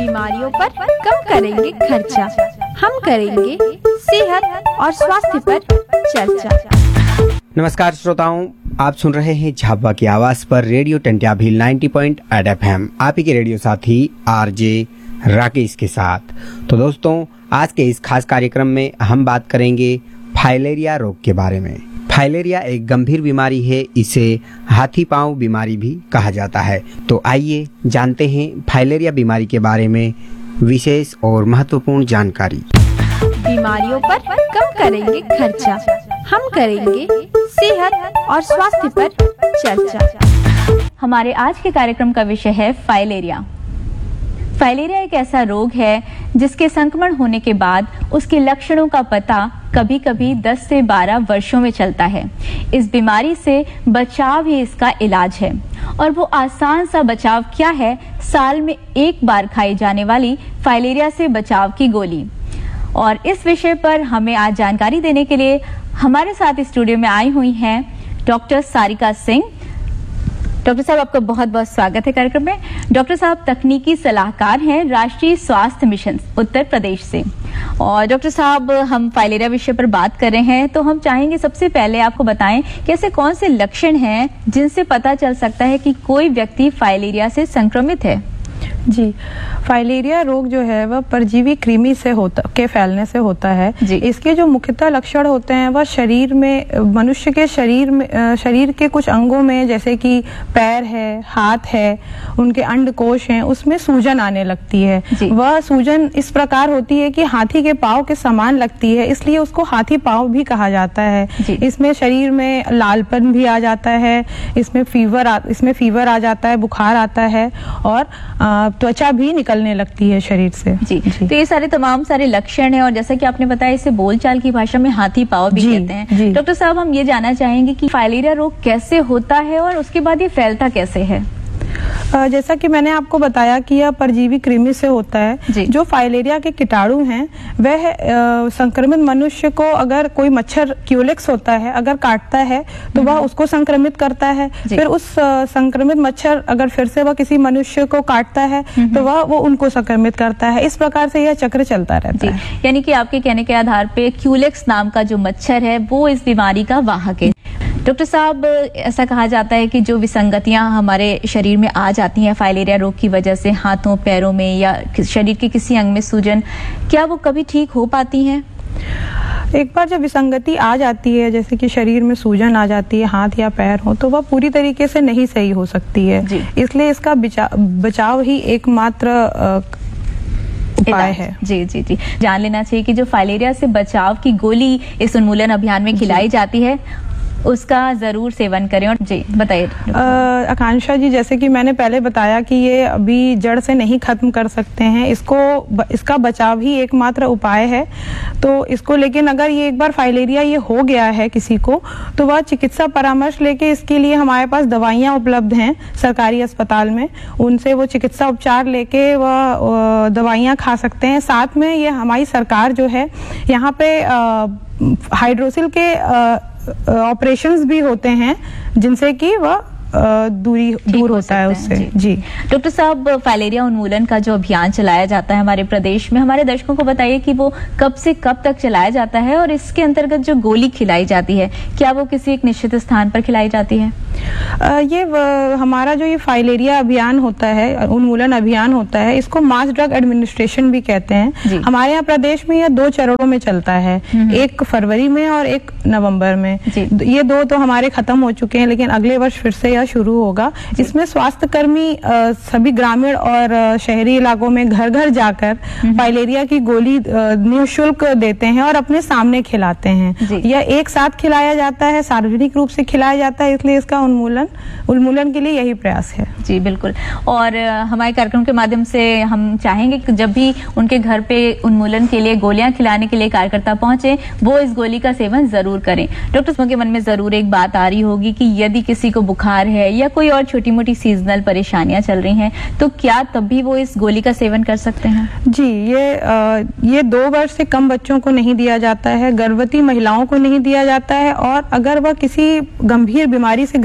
बीमारियों पर कम करेंगे खर्चा, हम करेंगे सेहत और स्वास्थ्य पर चर्चा। नमस्कार श्रोताओं, आप सुन रहे हैं झाबुआ की आवाज पर रेडियो टंट्या भील 90.8 FM, आप ही के रेडियो साथी आरजे राकेश के साथ। तो दोस्तों, आज के इस खास कार्यक्रम में हम बात करेंगे फाइलेरिया रोग के बारे में। फाइलेरिया एक गंभीर बीमारी है, इसे हाथी पांव बीमारी भी कहा जाता है। तो आइए जानते हैं फाइलेरिया बीमारी के बारे में विशेष और महत्वपूर्ण जानकारी। बीमारियों पर कम करेंगे खर्चा, हम करेंगे सेहत और स्वास्थ्य पर चर्चा। हमारे आज के कार्यक्रम का विषय है फाइलेरिया। फाइलेरिया एक ऐसा रोग है जिसके संक्रमण होने के बाद उसके लक्षणों का पता कभी कभी 10 से 12 वर्षों में चलता है। इस बीमारी से बचाव ही इसका इलाज है, और वो आसान सा बचाव क्या है? साल में एक बार खाई जाने वाली फाइलेरिया से बचाव की गोली। और इस विषय पर हमें आज जानकारी देने के लिए हमारे साथ स्टूडियो में आई हुई हैं डॉक्टर सारिका सिंह। डॉक्टर साहब, आपका बहुत बहुत स्वागत है कार्यक्रम में। डॉक्टर साहब तकनीकी सलाहकार हैं राष्ट्रीय स्वास्थ्य मिशन उत्तर प्रदेश से। और डॉक्टर साहब, हम फाइलेरिया विषय पर बात कर रहे हैं, तो हम चाहेंगे सबसे पहले आपको बताएं कि ऐसे कौन से लक्षण हैं जिनसे पता चल सकता है कि कोई व्यक्ति फाइलेरिया से संक्रमित है। जी, फाइलेरिया रोग जो है वह परजीवी कृमि से के फैलने से होता है। इसके जो मुख्यतः लक्षण होते हैं वह शरीर में, मनुष्य के शरीर के कुछ अंगों में, जैसे कि पैर है, हाथ है, उनके अंडकोश हैं, उसमें सूजन आने लगती है। वह सूजन इस प्रकार होती है कि हाथी के पांव के समान लगती है, इसलिए उसको हाथी पांव भी कहा जाता है। इसमें शरीर में लालपन भी आ जाता है, इसमें फीवर आ जाता है, बुखार आता है, और त्वचा भी निकलने लगती है शरीर से। जी। तो ये तमाम सारे लक्षण हैं, और जैसा कि आपने बताया, इसे बोलचाल की भाषा में हाथी पांव भी कहते हैं। डॉक्टर साहब, हम ये जानना चाहेंगे कि फाइलेरिया रोग कैसे होता है और उसके बाद ये फैलता कैसे है। जैसा कि मैंने आपको बताया कि यह परजीवी कृमि से होता है। जो फाइलेरिया के कीटाणु हैं वह संक्रमित मनुष्य को, अगर कोई मच्छर क्यूलेक्स होता है, अगर काटता है तो वह उसको संक्रमित करता है। फिर उस संक्रमित मच्छर अगर फिर से वह किसी मनुष्य को काटता है तो वो उनको संक्रमित करता है। इस प्रकार से यह चक्र चलता रहता है। यानी कि आपके कहने के आधार पे क्यूलेक्स नाम का जो मच्छर है वो इस बीमारी का वाहक है। डॉक्टर साहब, ऐसा कहा जाता है कि जो विसंगतियां हमारे शरीर में आ जाती हैं फाइलेरिया रोग की वजह से, हाथों पैरों में या शरीर के किसी अंग में सूजन, क्या वो कभी ठीक हो पाती हैं? एक बार जब विसंगति आ जाती है, जैसे कि शरीर में सूजन आ जाती है, हाथ या पैर हो, तो वह पूरी तरीके से नहीं सही हो सकती है। इसलिए इसका बचाव ही एकमात्र उपाय है। जी। जान लेना चाहिए कि जो फाइलेरिया से बचाव की गोली इस उन्मूलन अभियान में खिलाई जाती है उसका जरूर सेवन करें। और जी बताइए आकांक्षा जी, जैसे कि मैंने पहले बताया कि ये अभी जड़ से नहीं खत्म कर सकते हैं, इसका बचाव ही एकमात्र उपाय है। तो इसको, लेकिन अगर ये एक बार फाइलेरिया ये हो गया है किसी को, तो वह चिकित्सा परामर्श लेके, इसके लिए हमारे पास दवाइयाँ उपलब्ध हैं सरकारी अस्पताल में, उनसे वो चिकित्सा उपचार लेके वह दवाइयाँ खा सकते हैं। साथ में ये हमारी सरकार जो है यहाँ पे हाइड्रोसिल के ऑपरेशंस भी होते हैं, जिनसे कि वह दूर होता है उससे। जी डॉक्टर साहब, फाइलेरिया उन्मूलन का जो अभियान चलाया जाता है हमारे प्रदेश में, हमारे दर्शकों को बताइए कि वो कब से कब तक चलाया जाता है, और इसके अंतर्गत जो गोली खिलाई जाती है क्या वो किसी एक निश्चित स्थान पर खिलाई जाती है? हमारा जो ये फाइलेरिया अभियान होता है, उन्मूलन अभियान होता है, इसको मास ड्रग एडमिनिस्ट्रेशन भी कहते हैं। हमारे यहाँ प्रदेश में यह 2 चरणों में चलता है, 1 फरवरी में और 1 नवंबर में। ये 2 तो हमारे खत्म हो चुके हैं, लेकिन अगले वर्ष फिर से शुरू होगा। इसमें स्वास्थ्य कर्मी सभी ग्रामीण और शहरी इलाकों में घर घर जाकर फाइलेरिया की गोली निःशुल्क देते हैं और अपने सामने खिलाते हैं। यह एक साथ खिलाया जाता है, सार्वजनिक रूप से खिलाया जाता है, इसलिए इसका उन्मूलन के लिए यही प्रयास है। जी बिल्कुल। और हमारे कार्यक्रम के माध्यम से हम चाहेंगे कि जब भी उनके घर पे उन्मूलन के लिए गोलियां खिलाने के लिए कार्यकर्ता पहुंचे, वो इस गोली का सेवन जरूर करें। डॉक्टर के मन में जरूर एक बात आ रही होगी कि यदि किसी को बुखार है या कोई और छोटी मोटी सीजनल परेशानियां चल रही हैं, तो क्या तब भी वो इस गोली का सेवन कर सकते हैं? जी, ये 2 वर्ष से कम बच्चों को नहीं दिया जाता है, गर्भवती महिलाओं को नहीं दिया जाता है, और अगर वह किसी गंभीर बीमारी से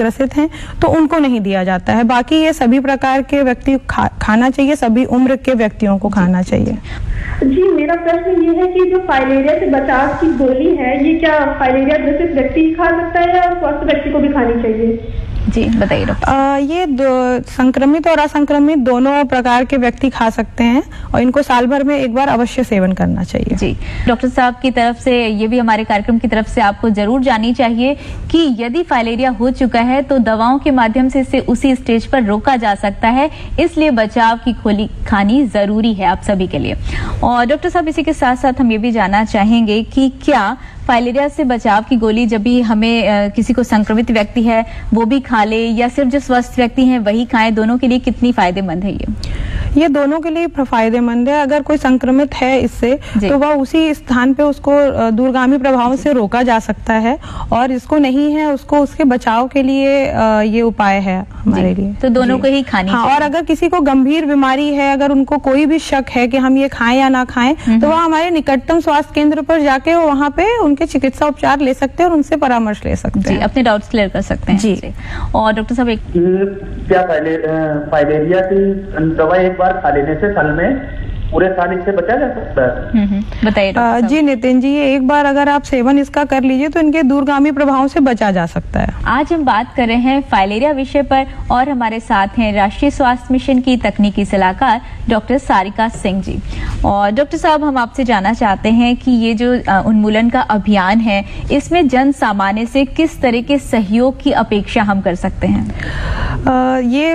ग्रसित हैं तो उनको नहीं दिया जाता है। बाकी ये सभी प्रकार के व्यक्ति खाना चाहिए, सभी उम्र के व्यक्तियों को खाना चाहिए। जी, मेरा प्रश्न ये है कि जो फाइलेरिया से बचाव की गोली है, ये क्या फाइलेरिया ग्रसित व्यक्ति ही खा सकता है या स्वस्थ व्यक्ति को भी खानी चाहिए? जी बताइए डॉक्टर। ये संक्रमित और असंक्रमित दोनों प्रकार के व्यक्ति खा सकते हैं और इनको साल भर में एक बार अवश्य सेवन करना चाहिए। जी, डॉक्टर साहब की तरफ से ये भी हमारे कार्यक्रम की तरफ से आपको जरूर जाननी चाहिए कि यदि फाइलेरिया हो चुका है तो दवाओं के माध्यम से इसे उसी स्टेज पर रोका जा सकता है, इसलिए बचाव की गोली खानी जरूरी है आप सभी के लिए। और डॉक्टर साहब, इसी के साथ साथ हम ये भी जानना चाहेंगे कि क्या फाइलेरिया से बचाव की गोली जब भी हमें किसी को संक्रमित व्यक्ति है वो भी खा ले या सिर्फ जो स्वस्थ व्यक्ति हैं वही खाएं, दोनों के लिए कितनी फायदेमंद है ये दोनों के लिए फायदेमंद है। अगर कोई संक्रमित है इससे तो वह उसी स्थान पे उसको दूरगामी प्रभाव से रोका जा सकता है, और जिसको नहीं है उसको उसके बचाव के लिए ये उपाय है हमारे लिए। तो दोनों को ही खानी चाहिए। और अगर किसी को गंभीर बीमारी है, अगर उनको कोई भी शक है कि हम ये खाएं या ना खाएं, तो वह हमारे निकटतम स्वास्थ्य केंद्र पर जाके वहाँ पे उनके चिकित्सा उपचार ले सकते हैं और उनसे परामर्श ले सकते हैं, अपने डाउट्स क्लियर कर सकते हैं। जी। और डॉक्टर साहब, क्या फाइलेरिया की दवा एक बार खा लेने से साल में पूरे साल इससे बचा जा सकता है? बताइए। जी नितिन जी, ये एक बार अगर आप सेवन इसका कर लीजिए तो इनके दूरगामी प्रभावों से बचा जा सकता है। आज हम बात कर रहे हैं फाइलेरिया विषय पर और हमारे साथ हैं राष्ट्रीय स्वास्थ्य मिशन की तकनीकी सलाहकार डॉक्टर सारिका सिंह जी। और डॉक्टर साहब, हम आपसे जानना चाहते हैं कि ये जो उन्मूलन का अभियान है, इसमें जन सामान्य से किस तरह के सहयोग की अपेक्षा हम कर सकते हैं? ये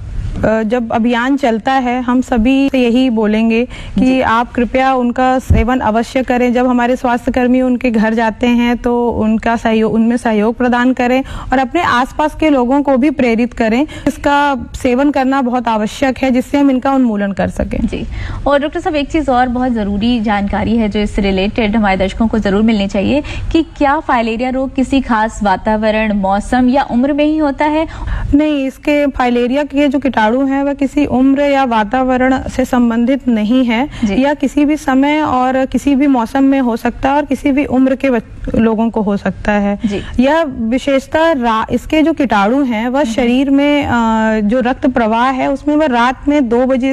जब अभियान चलता है हम सभी से यही बोलेंगे कि आप कृपया उनका सेवन अवश्य करें। जब हमारे स्वास्थ्य कर्मी उनके घर जाते हैं तो उनका सहयोग, उनमें सहयोग प्रदान करें और अपने आसपास के लोगों को भी प्रेरित करें। इसका सेवन करना बहुत आवश्यक है जिससे हम इनका उन्मूलन कर सकें। जी। और डॉक्टर साहब, एक चीज और बहुत जरूरी जानकारी है जो इससे रिलेटेड हमारे दर्शकों को जरूर मिलनी चाहिए कि क्या फाइलेरिया रोग किसी खास वातावरण, मौसम या उम्र में ही होता है? नहीं, इसके फाइलेरिया के जो कीटाणु है वह किसी उम्र या वातावरण से संबंधित नहीं है। यह किसी भी समय और किसी भी मौसम में हो सकता है और किसी भी उम्र के लोगों को हो सकता है। यह विशेषता इसके जो कीटाणु हैं वह शरीर में जो रक्त प्रवाह है उसमें वह रात में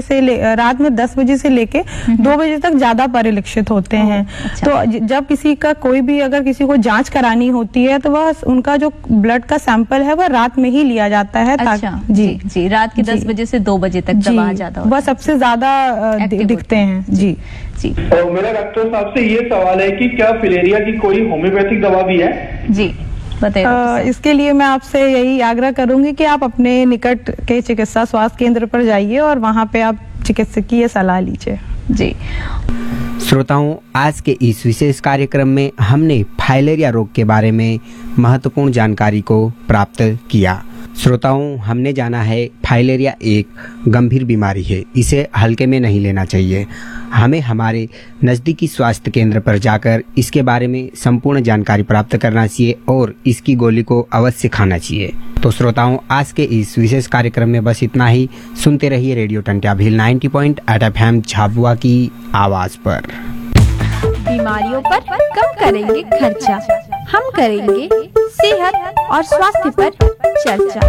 10 बजे से लेके 2 बजे तक ज्यादा परिलक्षित होते हैं। तो जब किसी का अगर किसी को जांच करानी होती है तो वह उनका जो ब्लड का सैंपल है वह रात में ही लिया जाता है। जी, रात के 10 बजे से 2 बजे तक दवा ज्यादा, वह सबसे ज्यादा दिखते हैं। जी। तो मेरा डॉक्टर साहब से ये सवाल है कि क्या फाइलेरिया की कोई होम्योपैथिक दवा भी है? जी बताइए। इसके लिए मैं आपसे यही आग्रह करूंगी कि आप अपने निकट के चिकित्सा स्वास्थ्य केंद्र पर जाइए और वहां पे आप चिकित्सकीय सलाह लीजिए। जी। श्रोताओं, आज के इस विशेष कार्यक्रम में हमने फाइलेरिया रोग के बारे में महत्वपूर्ण जानकारी को प्राप्त किया। श्रोताओं, हमने जाना है फाइलेरिया एक गंभीर बीमारी है, इसे हल्के में नहीं लेना चाहिए। हमें हमारे नज़दीकी स्वास्थ्य केंद्र पर जाकर इसके बारे में संपूर्ण जानकारी प्राप्त करना चाहिए और इसकी गोली को अवश्य खाना चाहिए। तो श्रोताओं, आज के इस विशेष कार्यक्रम में बस इतना ही। सुनते रहिए रेडियो टंट्या भील 90.8 FM झाबुआ की आवाज पर। बीमारियों पर कम करेंगे खर्चा, हम करेंगे सेहत और स्वास्थ्य पर चर्चा।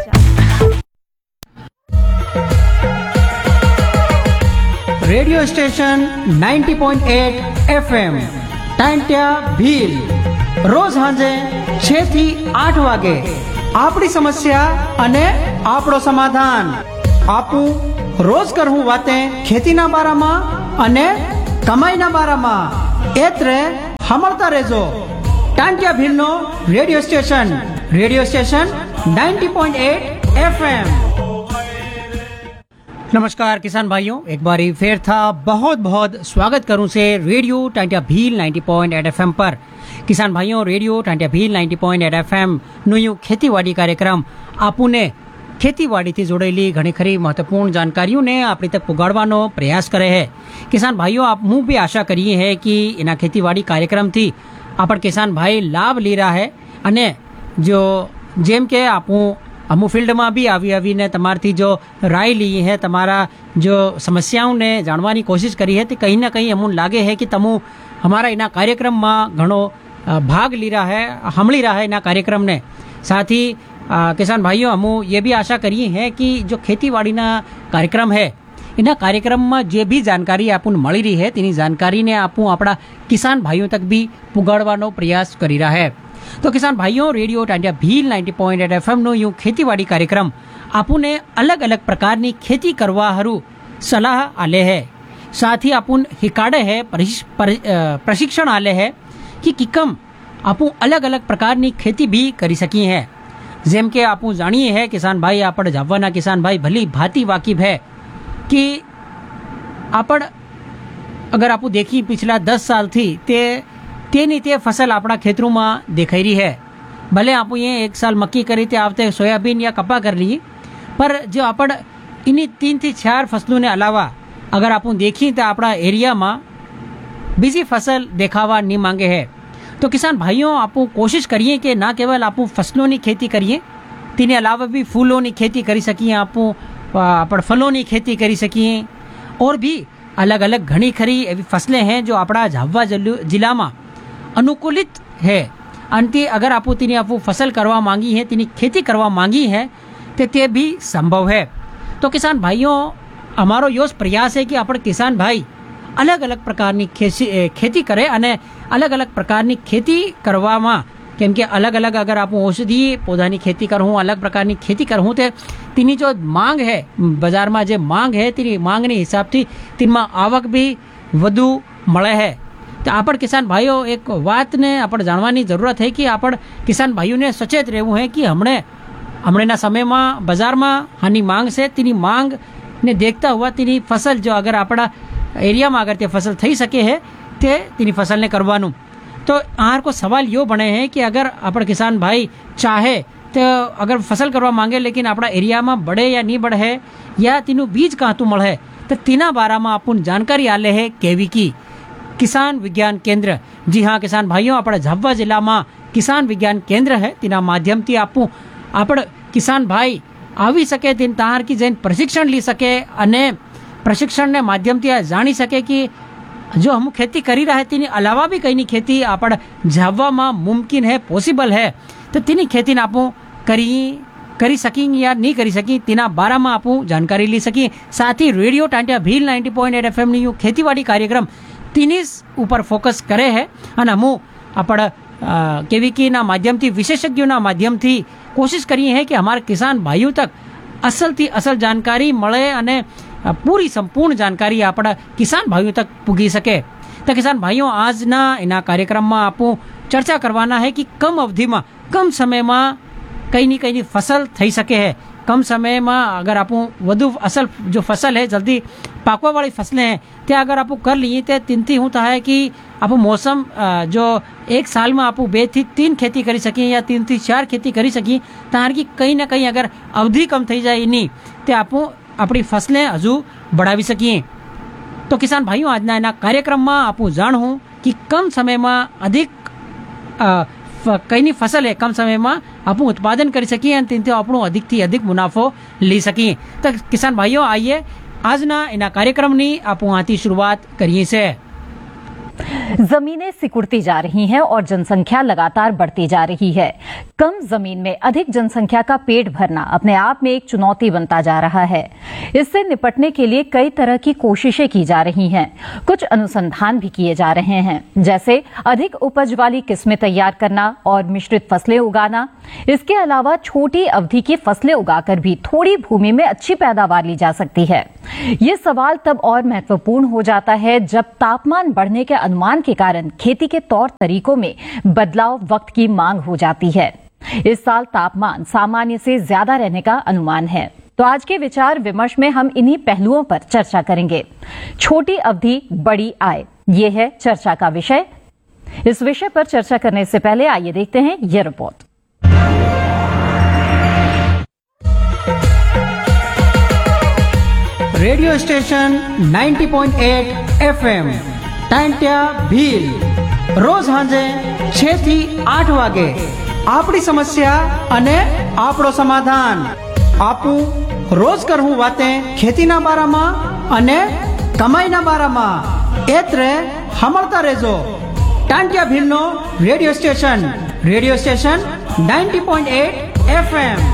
Radio station 90.8 FM Tantya Bhil रोज हांजे 6 થી 8 વાગે આપણી સમસ્યા અને આપણો સમાધાન આપું રોજ કરવું વાતે ખેતીના બારામાં અને કમાઈના બારામાં એત્રે સાંભળતા રહેજો टांट्या भीलનો रेडियो स्टेशन 90.8 FM। नमस्कार किसान भाइयों, एक बार फिर था बहुत बहुत स्वागत करूं से रेडियो टांट्या भील 90.8 FM पर। किसान भाइयों, रेडियो टांट्या भील 90.8 FM નું ખેતીવાડી કાર્યક્રમ આપુને ખેતીવાડીથી જોડેલી ઘણી ખરી મહત્વપૂર્ણ જાણકારીઓને આપણી તક પુગાડવાનો પ્રયાસ કરે છે। કિસાન ભાઈઓ, હું બી આશા કરીએ है कि એના ખેતીવાડી કાર્યક્રમથી આપણ કિસાન ભાઈ લાભ લી રહ્યા है અને જો જેમ કે આપું અમુ ફિલ્ડમાં બી આવીને તમારથી જો રાય લી है, તમારા जो समस्याओं ने जाणवानी कोशिश करी है, तो कहीं ना कहीं अमून लागे है कि तमु हमारा इना कार्यक्रम में घणो भाग ली रहा है, हमली रहा है इना कार्यक्रम ने। साथ ही किसान भाइयों हम ये भी आशा करिए हैं कि जो खेतीवाड़ी ना कार्यक्रम है इना कार्यक्रम में जे भी जानकारी आपन मળી रही है तेनी जानकारी ने आपू अपना किसान भाइयों तक भी पुगाड़वानो प्रयास करी रहा है। तो किसान भाइयों radio Tandia Bhil 90.8 FM no यूं खेतीवाड़ी कार्यक्रम आपने अलग अलग प्रकार की खेती करवा हरू सलाह आले है। साथ ही आपुन हिकाड़े है प्रशिक्षण आले है कि किकम आपू अलग अलग प्रकार की खेती भी करी सकी है। जेम के आपू जानिए है किसान भाई आपण जावना किसान भाई भली भांति वाकिफ है कि आपण अगर आपू देखी पिछला 10 साल थी ते फसल अपना खेतरों में देखाई रही है। भले आपू ये 1 साल मक्की करी ते आवते सोयाबीन या कपा कर ली, पर जो आपण इन्हीं 3 થી 4 फसलों ने अलावा अगर आप देखी तो अपना एरिया में बीजी फसल देखावा नहीं मांगे है। तो किसान भाइयों आप कोशिश करिए कि ना केवल आप फसलों की खेती करिए, तीने अलावा भी फूलों की खेती करी सकिए, आप फलों की खेती करी सकिए और भी अलग अलग घनी खरी एवं फसलें हैं जो अपना झाबुआ जिला में अनुकूलित है। अंते अगर आप तीने आप फसल करवा मांगी है, तीनी खेती करवा मांगी है तो ते भी संभव है। तो किसान भाइयों हमारो यो प्रयास है कि अपन किसान भाई अलग अलग प्रकार की खेती करे अने अलग अलग प्रकार की खेती करवा में केम के अलग अलग अगर आप औषधीय पौधा की खेती करूँ, अलग प्रकार की खेती करूँ तो तीनी जो मांग है बाजार में जो मांग है तीनी मांग ने हिसाब थी तीन में आवक भी वधु मळे है। तो आपण किसान भाइयों एक बात ने आपण जानवानी जरूरत है कि आपण किसान भाइयों ने सचेत रहવું है कि हमने समय में बाजार में हानि मांग से तीनी मांग ने देखता हुआ तीनी फसल जो अगर अपना एरिया में अगर ते फसल थई सके है ते तीनी फसल ने करवानू। तो आहार को सवाल यो बने है कि अगर अपन किसान भाई चाहे तो अगर फसल करवा मांगे लेकिन अपना एरिया में बढ़े या नहीं बढ़े है या तीनों बीज कहाँ तो मळे तो तीना बारा में अपन जानकारी आले है केवी की किसान विज्ञान केंद्र। जी हाँ किसान भाइयों अपना झाबुआ जिला में किसान विज्ञान केंद्र है, तीना माध्यम थी आपण किसान भाई આવી શકે તેન તાર की जैन प्रशिक्षण ली सके अने प्रशिक्षण ने माध्यम थी जानी सके कि जो हम खेती करी रहा है तीनी अलावा भी कई खेती आपण झाबुआ में मुमकिन है, पॉसिबल है। तो तीनी खेती आपू करी सकी या नहीं करी सकी तीना बारा में आपू जानकारी ली सकी। साथ ही रेडियो टांटिया भील 90.8 FM नी खेतीवाड़ी कार्यक्रम तीनी ऊपर फोकस करे है अने हमू आपण केवीकी ना माध्यम थी विशेषज्ञों ना माध्यम थी कोशिश करिए है कि हमारे किसान भाइयों तक असल थी असल जानकारी मळे अने पूरी संपूर्ण जानकारी अपना किसान भाइयों तक पुगी सके। तो किसान भाइयों आज ना इना कार्यक्रम में आपू चर्चा करवाना है कि कम अवधि में कम समय में कई फसल थई सके है। कम समय में अगर आप वधु असल जो फसल है जल्दी पाकवा वाली फसलें हैं ते अगर आप कर लिए तो तीन होता है कि आप मौसम जो 1 साल में आप 2 થી 3 खेती करी सकी या 3 થી 4 खेती करी सकी तार की कहीं ना कहीं अगर अवधि कम थी जाए नहीं तो आप अपनी फसलें हजू बढ़ावी सकिए। तो किसान भाइयों आज ना कार्यक्रम में आप जान हूँ कि कम समय में अधिक कई फसल है कम समय में आप उत्पादन कर सकिए तीन अपनो अधिक थी अधिक मुनाफो ली सकिए। तो किसान भाइयों आइए आज ना इना कार्यक्रम नी आप आती शुरुआत करिए से। जमीनें सिकुड़ती जा रही हैं और जनसंख्या लगातार बढ़ती जा रही है। कम जमीन में अधिक जनसंख्या का पेट भरना अपने आप में एक चुनौती बनता जा रहा है। इससे निपटने के लिए कई तरह की कोशिशें की जा रही हैं। कुछ अनुसंधान भी किए जा रहे हैं, जैसे अधिक उपज वाली किस्में तैयार करना और मिश्रित फसलें उगाना। इसके अलावा छोटी अवधि की फसलें उगाकर भी थोड़ी भूमि में अच्छी पैदावार ली जा सकती है। ये सवाल तब और महत्वपूर्ण हो जाता है जब तापमान बढ़ने के अनुमान के कारण खेती के तौर तरीकों में बदलाव वक्त की मांग हो जाती है। इस साल तापमान सामान्य से ज्यादा रहने का अनुमान है। तो आज के विचार विमर्श में हम इन्हीं पहलुओं पर चर्चा करेंगे। छोटी अवधि बड़ी आय, ये है चर्चा का विषय। इस विषय पर चर्चा करने से पहले आइए देखते हैं ये report. Radio station 90.8 FM Tantia Bhil रोज हांजे 6 થી 8 वागे आपड़ी समस्या अने आपड़ो समाधान। आपू रोज करहूं बातें खेती ना बारा में अने कमाई ना बारा में एतरे हमलता रेजो Tantia Bhil no radio station 90.8 FM।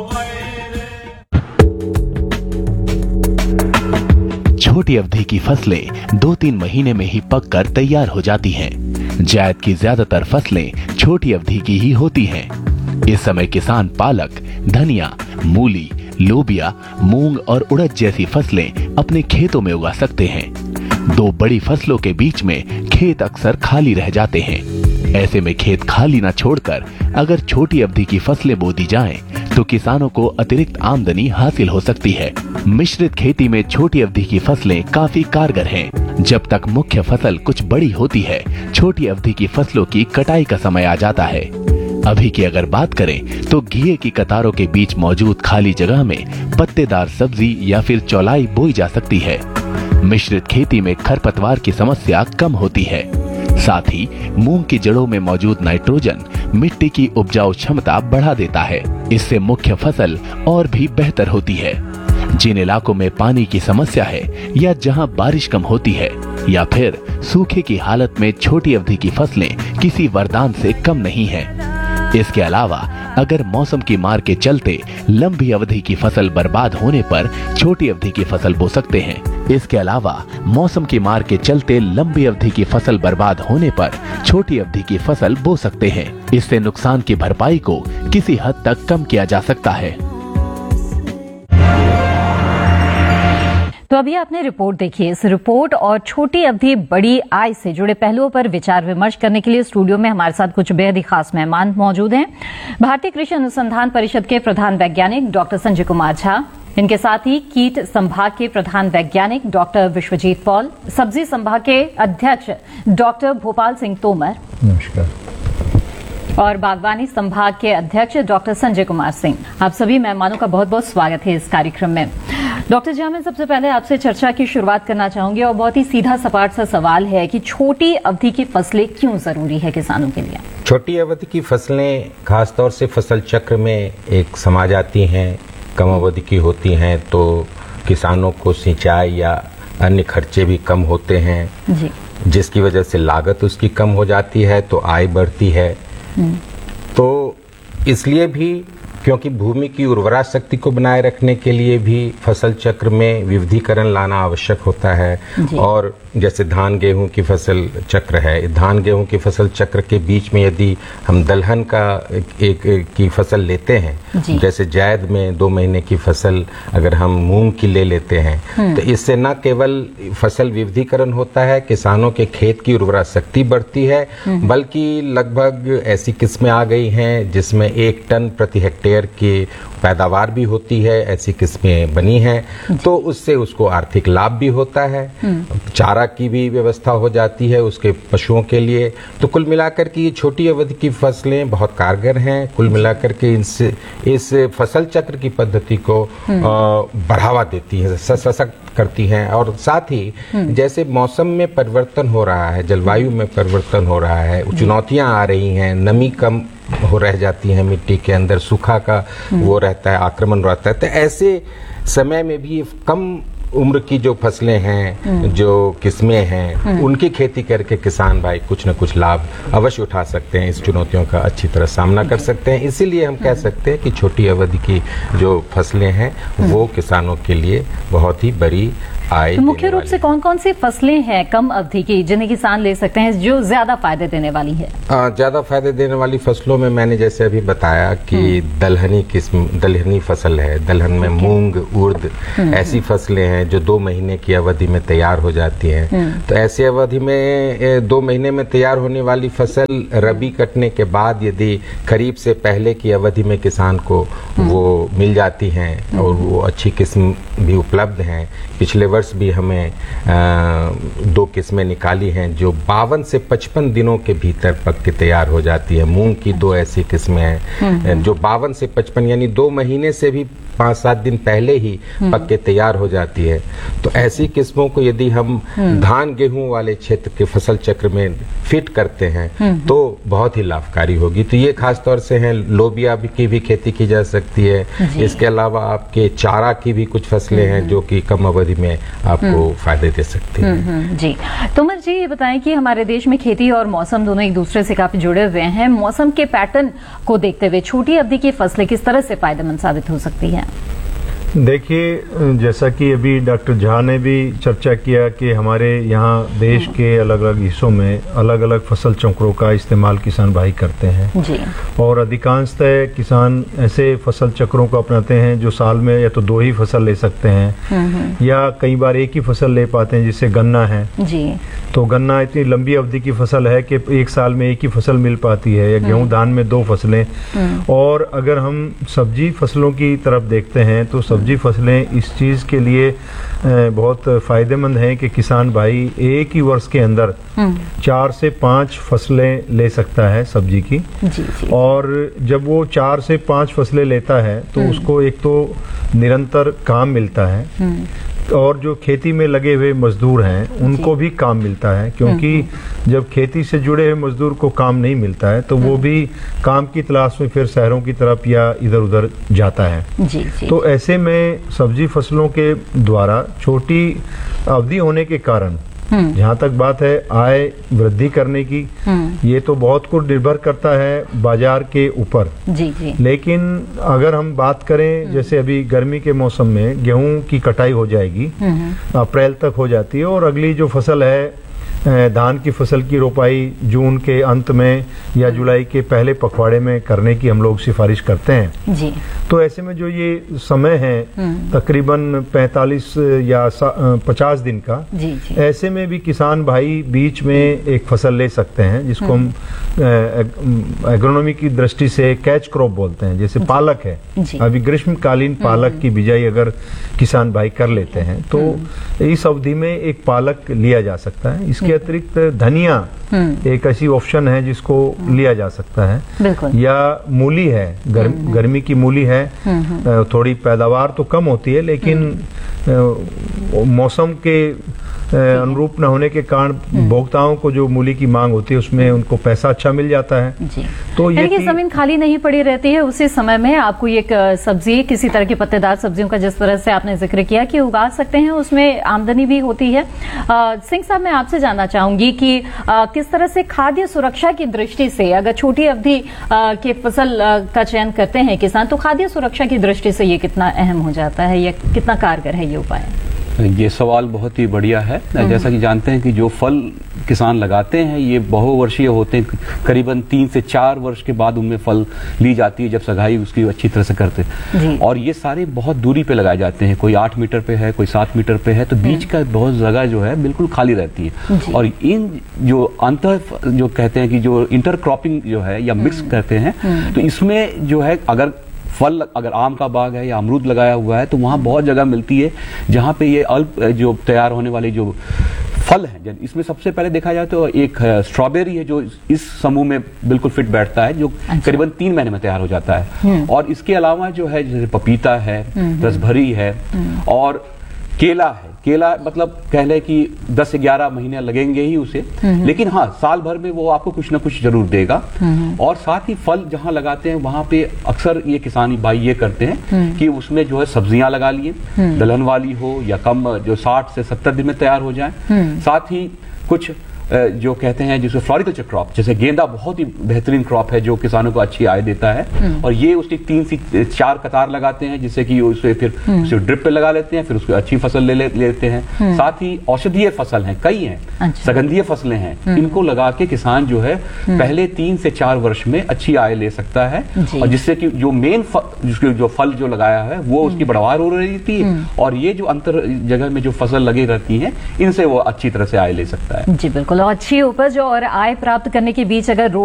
छोटी अवधि की फसलें 2-3 महीने में ही पककर तैयार हो जाती हैं। जायद की ज्यादातर फसलें छोटी अवधि की ही होती हैं। इस समय किसान पालक, धनिया, मूली, लोबिया, मूंग और उड़द जैसी फसलें अपने खेतों में उगा सकते हैं। 2 बड़ी फसलों के बीच में खेत अक्सर खाली रह जाते हैं। ऐसे में खेत खाली न छोड़कर अगर छोटी अवधि की फसलें बो दी जाएं, तो किसानों को अतिरिक्त आमदनी हासिल हो सकती है। मिश्रित खेती में छोटी अवधि की फसलें काफी कारगर हैं। जब तक मुख्य फसल कुछ बड़ी होती है, छोटी अवधि की फसलों की कटाई का समय आ जाता है। अभी की अगर बात करें तो घिये की कतारों के बीच मौजूद खाली जगह में पत्तेदार सब्जी या फिर चौलाई बोई जा सकती है। मिश्रित खेती में खरपतवार की समस्या कम होती है। साथ ही मूंग की जड़ों में मौजूद नाइट्रोजन मिट्टी की उपजाऊ क्षमता बढ़ा देता है। इससे मुख्य फसल और भी बेहतर होती है। जिन इलाकों में पानी की समस्या है या जहां बारिश कम होती है या फिर सूखे की हालत में छोटी अवधि की फसलें किसी वरदान से कम नहीं है। इसके अलावा अगर मौसम की मार के चलते लंबी अवधि की फसल बर्बाद होने पर छोटी अवधि की फसल बो सकते हैं। इसके अलावा मौसम की मार के चलते लंबी अवधि की फसल बर्बाद होने पर छोटी अवधि की फसल बो सकते हैं। इससे नुकसान की भरपाई को किसी हद तक कम किया जा सकता है। तो अभी आपने रिपोर्ट देखी। इस रिपोर्ट और छोटी अवधि बड़ी आय से जुड़े पहलुओं पर विचार विमर्श करने के लिए स्टूडियो में हमारे साथ कुछ बेहद ही खास मेहमान मौजूद हैं। भारतीय कृषि अनुसंधान परिषद के प्रधान वैज्ञानिक डॉक्टर संजय कुमार झा, इनके साथ ही कीट संभाग के प्रधान वैज्ञानिक डॉक्टर विश्वजीत पॉल, सब्जी संभाग के अध्यक्ष डॉक्टर भोपाल सिंह तोमर, नमस्कार, और बागवानी संभाग के अध्यक्ष डॉक्टर संजय कुमार सिंह। आप सभी मेहमानों का बहुत बहुत स्वागत है इस कार्यक्रम में। डॉक्टर झा, मैं सबसे पहले आपसे चर्चा की शुरुआत करना चाहूंगी और बहुत ही सीधा सपाट सा सवाल है कि छोटी अवधि की फसलें क्यों जरूरी है किसानों के लिए? छोटी अवधि की फसलें खासतौर से फसल चक्र में एक समा जाती हैं, कम अवधि की होती हैं, तो किसानों को सिंचाई या अन्य खर्चे भी कम होते हैं जी, जिसकी वजह से लागत उसकी कम हो जाती है तो आय बढ़ती है। तो इसलिए भी क्योंकि भूमि की उर्वरा शक्ति को बनाए रखने के लिए भी फसल चक्र में विविधीकरण लाना आवश्यक होता है। और जैसे धान गेहूं की फसल चक्र है, धान गेहूं की फसल चक्र के बीच में यदि हम दलहन का एक की फसल लेते हैं, जैसे जायद में 2 महीने की फसल अगर हम मूंग की ले लेते हैं, तो इससे न केवल फसल विविधीकरण होता है, किसानों के खेत की उर्वरा शक्ति बढ़ती है, बल्कि लगभग ऐसी किस्में आ गई हैं जिसमें 1 टन प्रति हेक्टेयर की पैदावार भी होती है। ऐसी किस्में बनी हैं तो उससे उसको आर्थिक लाभ भी होता है, चारा की भी व्यवस्था हो जाती है उसके पशुओं के लिए। तो कुल मिलाकर के ये छोटी अवधि की फसलें बहुत कारगर हैं। कुल मिलाकर के इस फसल चक्र की पद्धति को बढ़ावा देती हैं, सशक्त करती हैं। और साथ ही जैसे मौसम में परिवर्तन हो रहा है, जलवायु में परिवर्तन हो रहा है, चुनौतियां आ रही हैं, नमी कम हो रह जाती है मिट्टी के अंदर, सूखा का वो रहता है, आक्रमण रहता है, तो ऐसे समय में भी कम उम्र की जो फसलें हैं, जो किस्में हैं, उनकी खेती करके किसान भाई कुछ न कुछ लाभ अवश्य उठा सकते हैं, इस चुनौतियों का अच्छी तरह सामना कर सकते हैं। इसीलिए हम कह सकते हैं कि छोटी अवधि की जो फसलें हैं वो किसानों के लिए बहुत ही बड़ी आय। तो मुख्य रूप से कौन कौन सी फसलें हैं कम अवधि की जिन्हें किसान ले सकते हैं जो ज्यादा फायदे देने वाली है? ज्यादा फायदे देने वाली फसलों में मैंने जैसे अभी बताया कि दलहनी फसल है, दलहन में मूंग, उर्द, ऐसी फसलें हैं जो 2 महीने की अवधि में तैयार हो जाती हैं। तो ऐसी अवधि में 2 महीने में तैयार होने वाली फसल रबी कटने के बाद यदि खरीफ से पहले की अवधि में किसान को वो मिल जाती हैं और वो अच्छी किस्म भी उपलब्ध हैं। पिछले वर्ष भी हमें 2 किस्में निकाली हैं जो 52 से 55 दिनों के भीतर पक के तैयार हो जाती है। मूंग की 2 ऐसी किस्में हैं जो 52 से 55 यानी 2 महीने से भी 5-7 दिन पहले ही पक के तैयार हो जाती है। तो ऐसी किस्मों को यदि हम धान गेहूं वाले क्षेत्र के फसल चक्र में फिट करते हैं तो बहुत ही लाभकारी होगी। तो ये खास तौर से है, लोबिया की भी खेती की जा सकती है। इसके अलावा आपके चारा की भी कुछ फसलें हैं जो कि कम अवधि में आपको फायदे दे सकती हैं। जी, तोमर जी ये बताएं कि हमारे देश में खेती और मौसम दोनों एक दूसरे से काफी जुड़े हुए हैं। मौसम के पैटर्न को देखते हुए छोटी अवधि की फसलें किस तरह से फायदेमंद साबित हो सकती हैं? देखिए, जैसा कि अभी डॉक्टर झा ने भी चर्चा किया कि हमारे यहाँ देश के अलग अलग हिस्सों में अलग अलग फसल चक्रों का इस्तेमाल किसान भाई करते हैं जी। और अधिकांशतः किसान ऐसे फसल चक्रों को अपनाते हैं जो साल में या तो 2 ही फसल ले सकते हैं या कई बार एक ही फसल ले पाते हैं, जिससे गन्ना है जी। तो गन्ना इतनी लंबी अवधि की फसल है कि एक साल में एक ही फसल मिल पाती है, या गेहूं धान में 2 फसलें। और अगर हम सब्जी फसलों की तरफ देखते हैं तो सब्जी फसलें इस चीज के लिए बहुत फायदेमंद हैं कि किसान भाई एक ही वर्ष के अंदर 4 से 5 फसलें ले सकता है सब्जी की जी। और जब वो 4 से 5 फसलें लेता है तो उसको एक तो निरंतर काम मिलता है और जो खेती में लगे हुए मजदूर हैं उनको भी काम मिलता है, क्योंकि जब खेती से जुड़े हुए मजदूर को काम नहीं मिलता है तो वो भी काम की तलाश में फिर शहरों की तरफ या इधर उधर जाता है जी। तो ऐसे में सब्जी फसलों के द्वारा छोटी अवधि होने के कारण जहाँ तक बात है आय वृद्धि करने की, ये तो बहुत कुछ निर्भर करता है बाजार के ऊपर जी। लेकिन अगर हम बात करें जैसे अभी गर्मी के मौसम में गेहूं की कटाई हो जाएगी, अप्रैल तक हो जाती है और अगली जो फसल है धान की फसल की रोपाई जून के अंत में या जुलाई के पहले पखवाड़े में करने की हम लोग सिफारिश करते हैं जी। तो ऐसे में जो ये समय है तकरीबन 45 या 50 दिन का जी। ऐसे में भी किसान भाई बीच में एक फसल ले सकते हैं जिसको हम एग्रोनॉमी की दृष्टि से कैच क्रॉप बोलते हैं। जैसे पालक है, अभी ग्रीष्मकालीन पालक की बिजाई अगर किसान भाई कर लेते हैं तो इस अवधि में एक पालक लिया जा सकता है। इसके अतिरिक्त धनिया एक ऐसी ऑप्शन है जिसको लिया जा सकता है, या मूली है, गर्मी की मूली है, थोड़ी पैदावार तो कम होती है लेकिन मौसम के अनुरूप न होने के कारण उपभोक्ताओं को जो मूली की मांग होती है उसमें उनको पैसा अच्छा मिल जाता है जी। तो ये जमीन खाली नहीं पड़ी रहती है, उसी समय में आपको एक सब्जी किसी तरह की पत्तेदार सब्जियों का जिस तरह से आपने जिक्र किया कि उगा सकते हैं, उसमें आमदनी भी होती है। सिंह साहब, मैं आपसे जानना चाहूंगी कि किस तरह से खाद्य सुरक्षा की दृष्टि से अगर छोटी अवधि के फसल का चयन करते हैं किसान, तो खाद्य सुरक्षा की दृष्टि से ये कितना अहम हो जाता है या कितना कारगर है ये उपाय? ये सवाल बहुत ही बढ़िया है। जैसा कि जानते हैं कि जो फल किसान लगाते हैं ये बहुवर्षीय होते हैं, करीबन 3 से 4 वर्ष के बाद उनमें फल ली जाती है जब सगाई उसकी अच्छी तरह से करते हैं। और ये सारे बहुत दूरी पे लगाए जाते हैं, कोई 8 मीटर पे है, कोई 7 मीटर पे है, तो बीच का बहुत जगह जो है बिल्कुल खाली रहती है। और इन जो अंतर जो कहते हैं कि जो इंटरक्रॉपिंग जो है या मिक्स करते हैं, तो इसमें जो है अगर आम का बाग है या अमरूद लगाया हुआ है तो वहां बहुत जगह मिलती है जहां पे ये अल्प जो तैयार होने वाली जो फल है, इसमें सबसे पहले देखा जाए तो एक स्ट्रॉबेरी है जो इस समूह में बिल्कुल फिट बैठता है, जो करीबन 3 महीने में तैयार हो जाता है। और इसके अलावा जो है जैसे पपीता है, रसभरी है और केला है। केला मतलब कह ले कि 10 से 11 महीने लगेंगे ही उसे, लेकिन हाँ साल भर में वो आपको कुछ ना कुछ जरूर देगा। और साथ ही फल जहाँ लगाते हैं वहां पे अक्सर ये किसान भाई ये करते हैं कि उसमें जो है सब्जियां लगा लिए, दलहन वाली हो या कम जो 60 से 70 दिन में तैयार हो जाए। साथ ही कुछ जो कहते हैं जिसे फ्लोरिकल्चर क्रॉप, जैसे गेंदा बहुत ही बेहतरीन क्रॉप है जो किसानों को अच्छी आय देता है। और ये उसकी 3 से 4 कतार लगाते हैं जिससे कि उसे फिर उसे ड्रिप पे लगा लेते हैं, फिर उसकी अच्छी फसल ले लेते हैं। साथ ही औषधीय फसल हैं, कई हैं, सुगंधीय फसलें हैं, इनको लगा के किसान जो है पहले 3 से 4 वर्ष में अच्छी आय ले सकता है। और जिससे कि जो मेन जो फल जो लगाया है वो उसकी बढ़वार हो रही है और ये जो अंतर जगह में जो फसल लगी रहती है इनसे वो अच्छी तरह से आय ले सकता है। जी बिल्कुल। अच्छी उपज और आय प्राप्त करने के बीच अगर